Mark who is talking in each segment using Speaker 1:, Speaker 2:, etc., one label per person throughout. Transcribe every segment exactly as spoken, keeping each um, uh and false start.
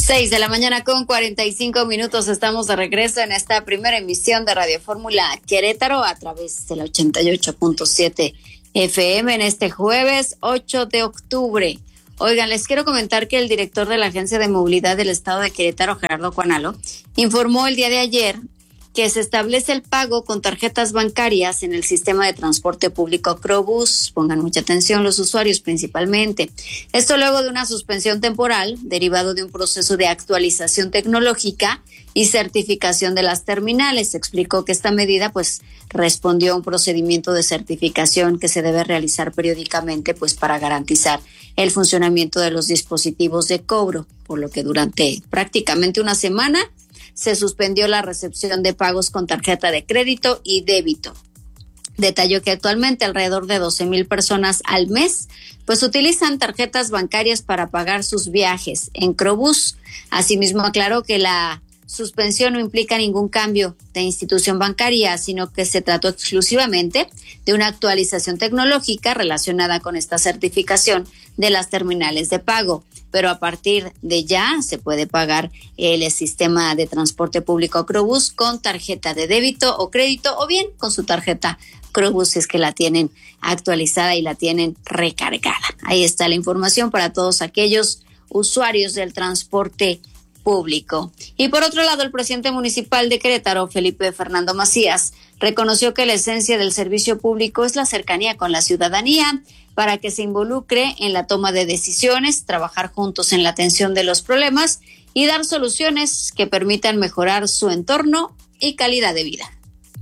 Speaker 1: Seis de la mañana con cuarenta y cinco minutos. Estamos de regreso en esta primera emisión de Radio Fórmula Querétaro a través del ochenta y ocho punto siete F M en este jueves ocho de octubre. Oigan, les quiero comentar que el director de la Agencia de Movilidad del Estado de Querétaro, Gerardo Cuanalo, informó el día de ayer que se establece el pago con tarjetas bancarias en el sistema de transporte público Crobús. Pongan mucha atención los usuarios principalmente. Esto luego de una suspensión temporal derivado de un proceso de actualización tecnológica y certificación de las terminales. Explicó que esta medida pues respondió a un procedimiento de certificación que se debe realizar periódicamente pues para garantizar el funcionamiento de los dispositivos de cobro, por lo que durante prácticamente una semana se suspendió la recepción de pagos con tarjeta de crédito y débito. Detalló que actualmente alrededor de doce mil personas al mes pues utilizan tarjetas bancarias para pagar sus viajes en Crobús. Asimismo aclaró que la suspensión no implica ningún cambio de institución bancaria, sino que se trató exclusivamente de una actualización tecnológica relacionada con esta certificación de las terminales de pago. Pero a partir de ya se puede pagar el sistema de transporte público Crobús con tarjeta de débito o crédito o bien con su tarjeta Crobús si es que la tienen actualizada y la tienen recargada. Ahí está la información para todos aquellos usuarios del transporte público. Y por otro lado, el presidente municipal de Querétaro, Felipe Fernando Macías, reconoció que la esencia del servicio público es la cercanía con la ciudadanía para que se involucre en la toma de decisiones, trabajar juntos en la atención de los problemas y dar soluciones que permitan mejorar su entorno y calidad de vida.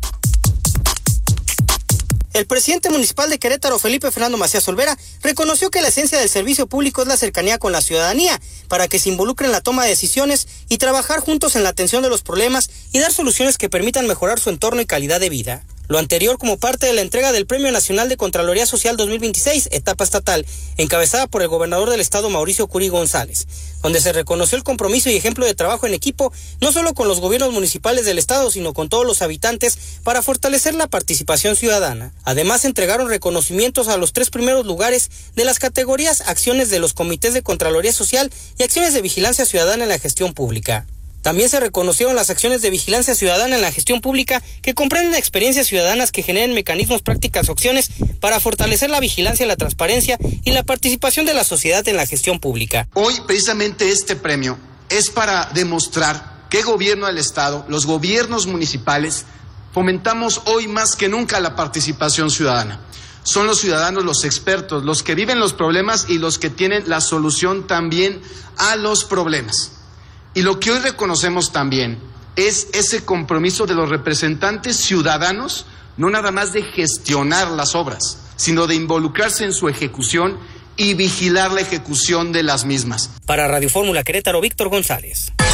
Speaker 2: El presidente municipal de Querétaro, Felipe Fernando Macías Olvera, reconoció que la esencia del servicio público es la cercanía con la ciudadanía, para que se involucre en la toma de decisiones y trabajar juntos en la atención de los problemas y dar soluciones que permitan mejorar su entorno y calidad de vida. Lo anterior como parte de la entrega del Premio Nacional de Contraloría Social dos mil veintiséis, etapa estatal, encabezada por el gobernador del estado, Mauricio Curi González, donde se reconoció el compromiso y ejemplo de trabajo en equipo, no solo con los gobiernos municipales del estado, sino con todos los habitantes, para fortalecer la participación ciudadana. Además, entregaron reconocimientos a los tres primeros lugares de las categorías acciones de los comités de Contraloría Social y acciones de vigilancia ciudadana en la gestión pública. También se reconocieron las acciones de vigilancia ciudadana en la gestión pública que comprenden experiencias ciudadanas que generen mecanismos, prácticas o acciones para fortalecer la vigilancia, la transparencia y la participación de la sociedad en la gestión pública.
Speaker 3: Hoy precisamente este premio es para demostrar que el gobierno del estado, los gobiernos municipales, fomentamos hoy más que nunca la participación ciudadana. Son los ciudadanos los expertos, los que viven los problemas y los que tienen la solución también a los problemas. Y lo que hoy reconocemos también es ese compromiso de los representantes ciudadanos, no nada más de gestionar las obras, sino de involucrarse en su ejecución y vigilar la ejecución de las mismas.
Speaker 2: Para Radio Fórmula Querétaro, Víctor González.